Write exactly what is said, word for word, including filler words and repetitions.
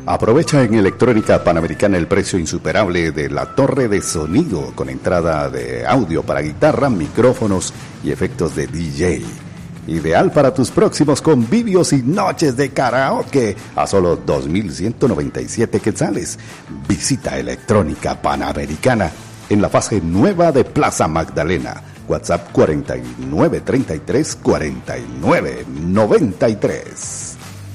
Aprovecha en Electrónica Panamericana el precio insuperable de la torre de sonido con entrada de audio para guitarra, micrófonos y efectos de D J. Ideal para tus próximos convivios y noches de karaoke a solo dos mil ciento noventa y siete quetzales. Visita Electrónica Panamericana en la fase nueva de Plaza Magdalena. WhatsApp cuarenta y nueve treinta y tres cuarenta y nueve noventa y tres.